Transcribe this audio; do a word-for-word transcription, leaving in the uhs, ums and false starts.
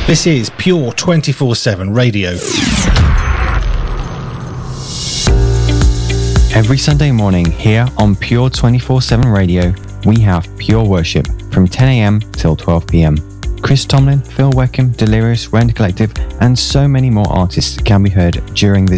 This is Pure twenty-four seven Radio. Every Sunday morning here on Pure twenty-four seven Radio, we have Pure Worship from ten a.m. till twelve p.m. Chris Tomlin, Phil Weckham, Delirious, Rend Collective, and so many more artists can be heard during this